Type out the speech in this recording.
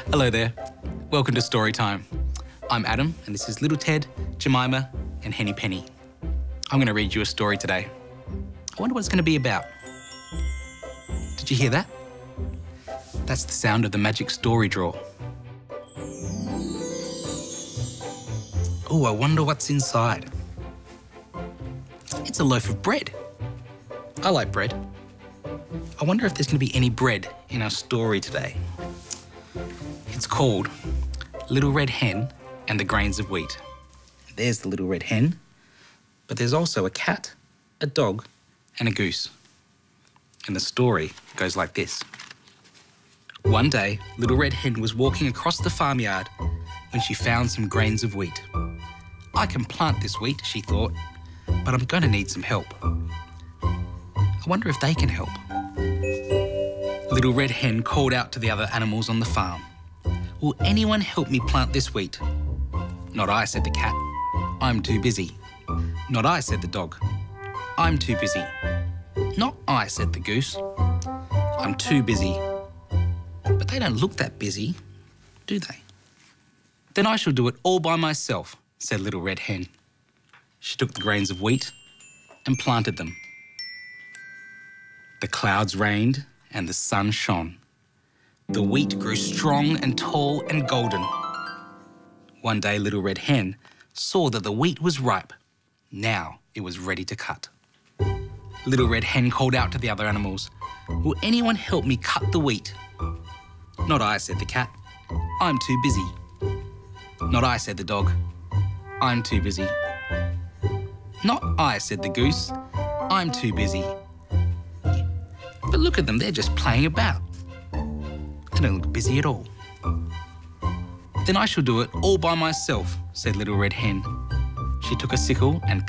Hello there. Welcome to Storytime. I'm Adam, and this is Little Ted, Jemima, and Henny Penny. I'm going to read you a story today. I wonder what it's going to be about. Did you hear that? That's the sound of the magic story drawer. Oh, I wonder what's inside. It's a loaf of bread. I like bread. I wonder if there's going to be any bread in our story today. It's called Little Red Hen and the Grains of Wheat. There's the little red hen, but there's also a cat, a dog, and a goose. And the story goes like this. One day, Little Red Hen was walking across the farmyard when she found some grains of wheat. I can plant this wheat, she thought, but I'm going to need some help. I wonder if they can help. Little Red Hen called out to the other animals on the farm. Will anyone help me plant this wheat? Not I, said the cat. I'm too busy. Not I, said the dog. I'm too busy. Not I, said the goose. I'm too busy. But they don't look that busy, do they? Then I shall do it all by myself, said Little Red Hen. She took the grains of wheat and planted them. The clouds rained and the sun shone. The wheat grew strong and tall and golden. One day, Little Red Hen saw that the wheat was ripe. Now it was ready to cut. Little Red Hen called out to the other animals, will anyone help me cut the wheat? Not I, said the cat. I'm too busy. Not I, said the dog. I'm too busy. Not I, said the goose. I'm too busy. But look at them, they're just playing about. They don't look busy at all. Then I shall do it all by myself, said Little Red Hen. She took a sickle and